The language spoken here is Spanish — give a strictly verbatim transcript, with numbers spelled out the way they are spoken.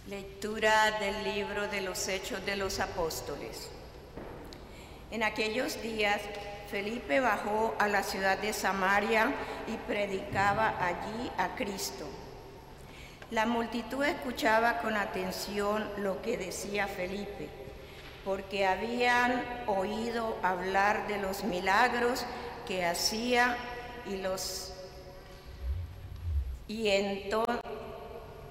Lectura del libro de los Hechos de los Apóstoles. En aquellos días, Felipe bajó a la ciudad de Samaria y predicaba allí a Cristo. La multitud escuchaba con atención lo que decía Felipe, porque habían oído hablar de los milagros que hacía y los y entonces